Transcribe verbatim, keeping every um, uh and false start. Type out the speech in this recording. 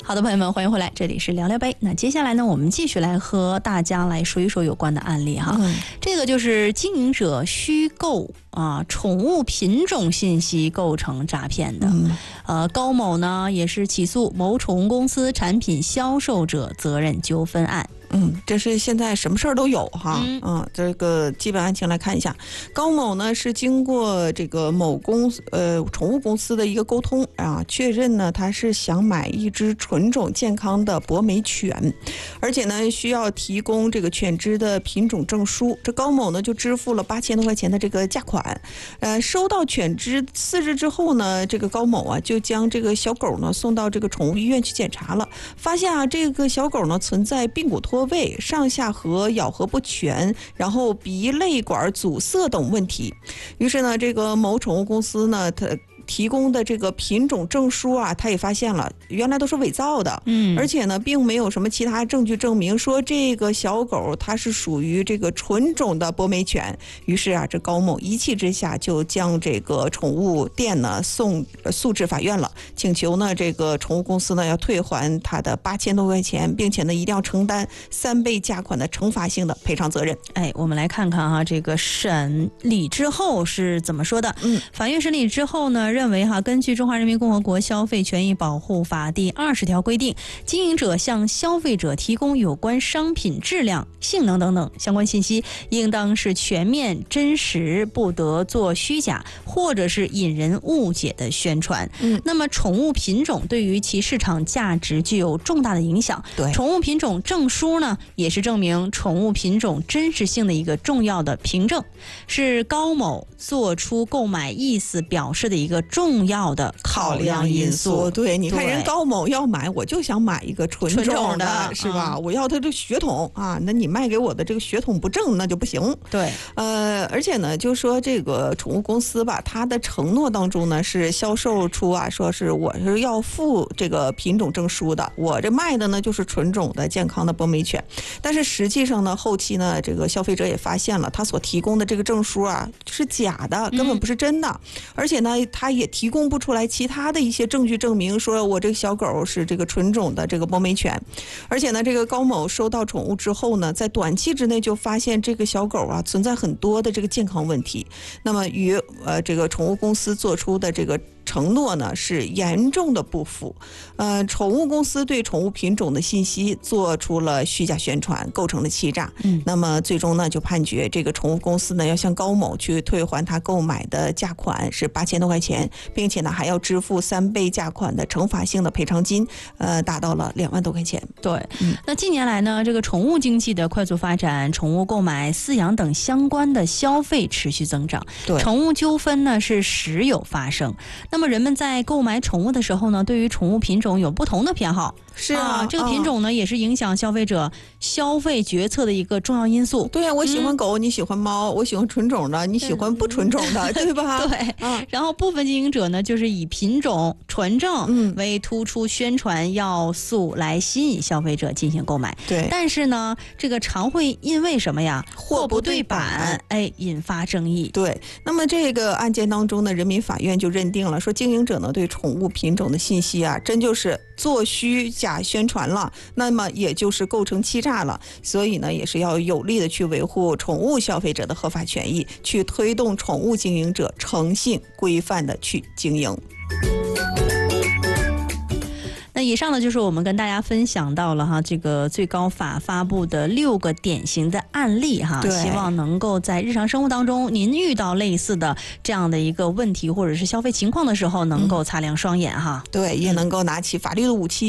好的，朋友们，欢迎回来，这里是聊聊杯。那接下来呢，我们继续来和大家来说一说有关的案例哈。嗯、这个就是经营者虚构啊宠物品种信息构成诈骗的。嗯、呃，高某呢也是起诉某宠物公司产品销售者责任纠纷案。 嗯，这是现在什么事儿都有哈。嗯, 嗯，这个基本案情来看一下，高某呢是经过这个某公司呃宠物公司的一个沟通啊，确认呢他是想买一只纯种健康的博美犬，而且呢需要提供这个犬只的品种证书。这高某呢就支付了八千多块钱的这个价款。呃，收到犬只四日之后呢，这个高某啊就将这个小狗呢送到这个宠物医院去检查了，发现啊这个小狗呢存在髌骨脱位、上下颌咬合不全，然后鼻泪管阻塞等问题。于是呢，这个某宠物公司呢，它提供的这个品种证书啊，他也发现了原来都是伪造的，嗯，而且呢，并没有什么其他证据证明说这个小狗它是属于这个纯种的博美犬。于是啊，这高某一气之下就将这个宠物店呢送诉至法院了，请求呢这个宠物公司呢要退还他的八千多块钱，并且呢一定要承担三倍价款的惩罚性的赔偿责任。 哎，我们来看看哈，这个审理之后是怎么说的？嗯，法院审理之后呢，认为哈，根据《中华人民共和国消费权益保护法》第二十条规定，经营者向消费者提供有关商品质量、性能等等相关信息，应当是全面、真实，不得做虚假或者是引人误解的宣传。嗯，那么宠物品种对于其市场价值具有重大的影响。对，宠物品种证书呢，也是证明宠物品种真实性的一个重要的凭证，是高某做出购买意思表示的一个重要的考量因素。 对，你看人高某要买，我就想买一个纯种 的, 纯种的是吧、嗯、我要它的血统啊，那你卖给我的这个血统不正那就不行。 对， 呃，而且呢就说这个宠物公司吧，它的承诺当中呢是销售出啊，说是我是要付这个品种证书的，我这卖的呢就是纯种的健康的博美犬。但是实际上呢，后期呢这个消费者也发现了，他所提供的这个证书啊是假的，根本不是真的、嗯、而且呢他也提供不出来其他的一些证据证明说我这个小狗是这个纯种的这个博美犬。而且呢这个高某收到宠物之后呢，在短期之内就发现这个小狗啊存在很多的这个健康问题，那么与呃这个宠物公司做出的这个承诺呢是严重的不符。呃，宠物公司对宠物品种的信息做出了虚假宣传，构成了欺诈。嗯，那么最终呢就判决这个宠物公司呢要向高某去退还他购买的价款是八千多块钱，并且呢还要支付三倍价款的惩罚性的赔偿金，呃，达到了两万多块钱。 对，嗯、那近年来呢，这个宠物经济的快速发展，宠物购买、饲养等相关的消费持续增长，对，宠物纠纷呢是时有发生。那么人们在购买宠物的时候呢，对于宠物品种有不同的偏好。 是 啊, 啊，这个品种呢、哦、也是影响消费者消费决策的一个重要因素。 对啊，我喜欢狗、嗯、你喜欢猫，我喜欢纯种的，你喜欢不纯种的，对吧？ 对、嗯、然后部分经营者呢就是以品种纯正为突出宣传要素来吸引消费者进行购买。对，但是呢这个常会因为什么呀，货不对版，哎，引发争议。 对，那么这个案件当中呢，人民法院就认定了，说经营者呢对宠物品种的信息啊真就是做虚假宣传了，那么也就是构成欺诈了。所以呢也是要有力的去维护宠物消费者的合法权益，去推动宠物经营者诚信规范的去经营。 那以上呢就是我们跟大家分享到了哈，这个最高法发布的六个典型的案例哈，希望能够在日常生活当中，您遇到类似的这样的一个问题或者是消费情况的时候，能够擦亮双眼哈。 对，也能够拿起法律的武器。